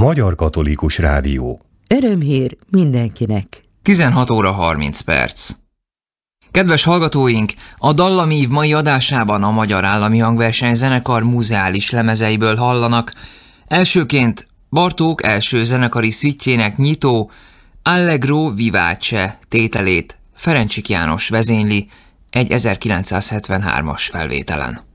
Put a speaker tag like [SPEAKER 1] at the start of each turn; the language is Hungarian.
[SPEAKER 1] Magyar Katolikus Rádió.
[SPEAKER 2] Örömhír mindenkinek.
[SPEAKER 3] 16 óra 30 perc. Kedves hallgatóink, a Dallamív mai adásában a Magyar Állami Hangversenyzenekar muzeális lemezeiből hallanak. Elsőként Bartók első zenekari szvittjének nyitó Allegro vivace tételét Ferencsik János vezényli egy 1973-as felvételen.